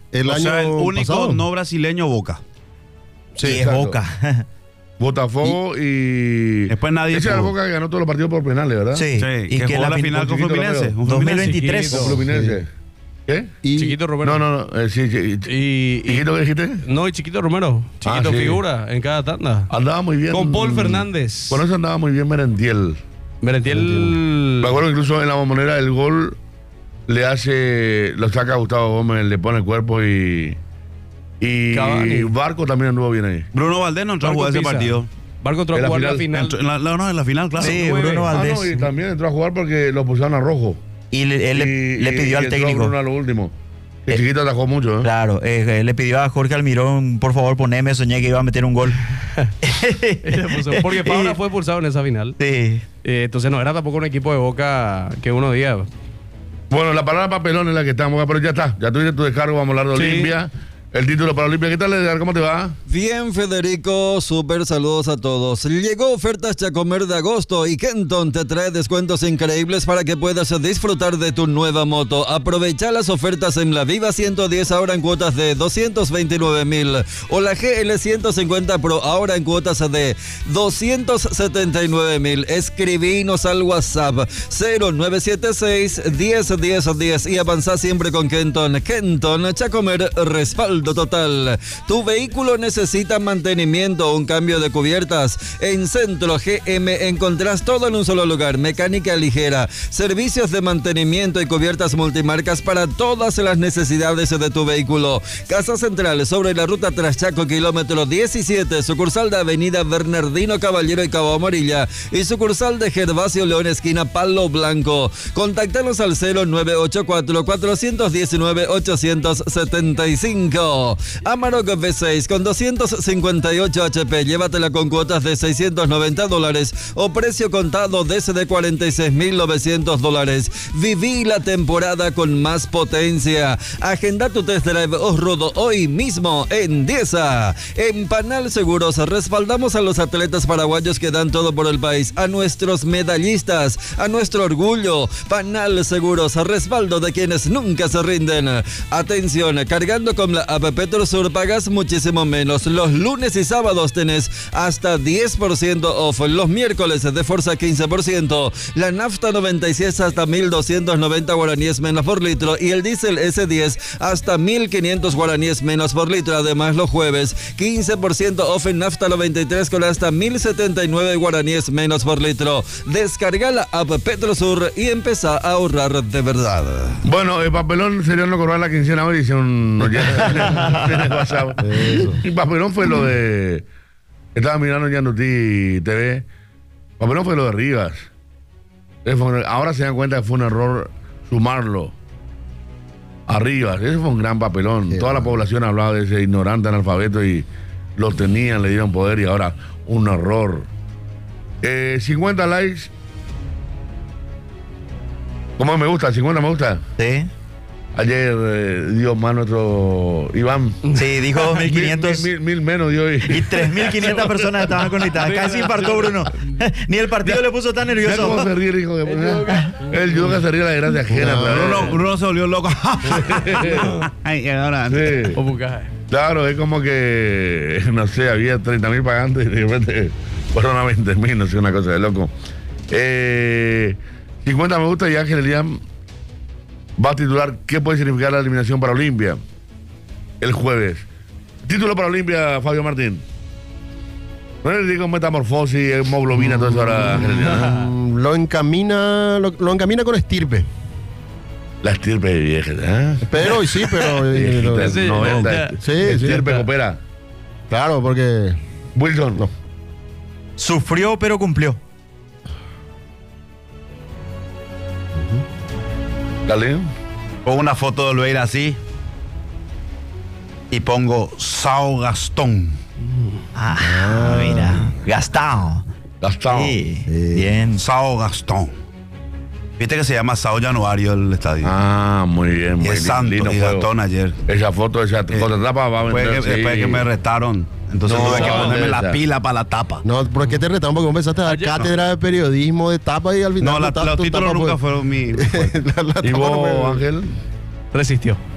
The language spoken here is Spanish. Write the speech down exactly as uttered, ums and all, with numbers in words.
el o año sea, el único pasado. no brasileño Boca. Sí, es exacto. Boca. Botafogo y... Después nadie Ese era el pudo. Boca que ganó todos los partidos por penales, ¿verdad? Sí, Sí, y que que jugó la la fin- final con Chiquito Fluminense. Romero. un dos mil Fluminense. veintitrés. Con Fluminense. ¿Qué? Y, Chiquito Romero. No, no, no. eh, sí, sí, Y, y- ¿Chiquito qué dijiste? no, y Chiquito Romero. Chiquito Ah, sí. figura en cada tanda. Andaba muy bien. Con Paul Fernández. Con eso andaba muy bien Merentiel. Merentiel. Me acuerdo incluso en la Bombonera el gol le hace, lo saca Gustavo Gómez, le pone el cuerpo y... Y Cavani. Barco también anduvo bien ahí. Bruno Valdés no entró a Barco jugar ese Pisa. partido. Barco entró a En la jugar la final. final. Entró en la, no, no, en la final, claro. Sí, nueve. Bruno Ah, Valdés. no, y también entró a jugar porque lo pusieron a rojo. Y le, él le- Y- le y- pidió y al entró técnico. Bruno a lo último. El Eh, chiquito atajó mucho, ¿eh? Claro, eh, eh, le pidió a Jorge Almirón, por favor, poneme, soñé que iba a meter un gol. Y le puso- Porque Fabra Y- fue expulsado en esa final. Sí. Eh, entonces no era tampoco un equipo de Boca que uno diga. Bueno, la palabra papelón es la que estamos, pero ya está. Ya tuviste tu descargo, vamos a hablar de Sí. Olimpia. El título para Olimpia. ¿Qué tal, Edgar? ¿Cómo te va? Bien, Federico, súper saludos a todos. Llegó ofertas Chacomer de agosto y Kenton te trae descuentos increíbles para que puedas disfrutar de tu nueva moto. Aprovecha las ofertas en la Viva ciento diez ahora en cuotas de doscientos veintinueve mil o la G L ciento cincuenta Pro ahora en cuotas de doscientos setenta y nueve mil. Escribinos al WhatsApp cero nueve siete seis, diez, diez, diez y avanza siempre con Kenton. Kenton, Chacomer, respaldo total. Tu vehículo necesita mantenimiento, un cambio de cubiertas. En Centro G M encontrás todo en un solo lugar. Mecánica ligera, servicios de mantenimiento y cubiertas multimarcas para todas las necesidades de tu vehículo. Casa Central sobre la ruta Traschaco, kilómetro diecisiete, sucursal de Avenida Bernardino Caballero y Cabo Amarilla y sucursal de Gervasio León, esquina Palo Blanco. Contáctanos al cero nueve ocho cuatro, cuatro uno nueve, ocho siete cinco. Amarok V seis con doscientos cincuenta y ocho H P, llévatela con cuotas de seiscientos noventa dólares o precio contado desde cuarenta y seis mil novecientos dólares. Viví la temporada con más potencia. Agenda tu test drive off-road hoy mismo en Diesa. En Panal Seguros respaldamos a los atletas paraguayos que dan todo por el país, a nuestros medallistas, a nuestro orgullo. Panal Seguros, respaldo de quienes nunca se rinden. Atención, cargando con la app Petrosur pagas muchísimo menos. Los lunes y sábados tenés hasta diez por ciento off. Los miércoles de Forza quince por ciento. La nafta noventa y seis hasta mil doscientos noventa guaraníes menos por litro. Y el diésel ese diez hasta mil quinientos guaraníes menos por litro. Además, los jueves quince por ciento off en nafta noventa y tres con hasta mil setenta y nueve guaraníes menos por litro. Descarga la app Petrosur y empezá a ahorrar de verdad. Bueno, el papelón sería no cobrar la quincena hoy, dice un oyente. Eso. Y papelón fue lo de... Estaba mirando Yanduti T V. Papelón fue lo de Rivas. Ese fue un- Ahora se dan cuenta que fue un error sumarlo a Rivas. Ese fue un gran papelón. Qué Toda la bueno. población hablaba de ese ignorante analfabeto y lo tenían, le dieron poder y ahora un error. Eh, cincuenta likes. ¿Cómo me gusta? cincuenta me gusta. Sí. Ayer eh, dio más nuestro Iván. Sí, dijo dos mil quinientos. Mil, mil- mil menos dio hoy. Y tres mil quinientas personas estaban conectadas. Casi infartó Bruno. Ni el partido le puso tan Mira cómo nervioso. se ríe el hijo de puta. El judoka se ríe la desgracia ajena. No, otra vez. Bruno, Bruno se volvió loco. Ay, ahora. Sí. O Bucaje. Claro, es como que, no sé, había treinta mil pagantes y de repente fueron a veinte mil, no sé, una cosa de loco. Eh, cincuenta me gusta y Ángel Eliam va a titular ¿qué puede significar la eliminación para Olimpia? El jueves. Título para Olimpia, Fabio Martín. No le digo metamorfosis, hemoglobina, todo eso ahora, Ángel Eliam. Mm, lo encamina, lo, lo encamina con estirpe. La estirpe de vieja, ¿eh? Pero sí, pero eh, Viejita, lo- sí, noventa. sí, sí, Estirpe sí. coopera. claro, porque Wilson. No. Sufrió, pero cumplió. Dale. Pongo una foto de Olveira así. Y pongo Sao Gastón. Ah, mira. Gastado. Gastado. Sí, bien. Sao Gastón. Viste que se llama Sao Januario el estadio. Ah, muy bien, y muy es Santos lindo y juego. Gastón ayer. Esa foto, esa Eh, contratapa va a Después vender. que, después sí. que me retaron. Entonces No, tuve que no, ponerme esa. la pila para la tapa. no, ¿por qué te retaron? Porque vos empezaste a dar Ayer- cátedra de periodismo de tapa y al final No, la- tu ta- los tu títulos tapa nunca fue- fueron mi. La- la ¿Y tapa no vos, fue- Ángel? Resistió.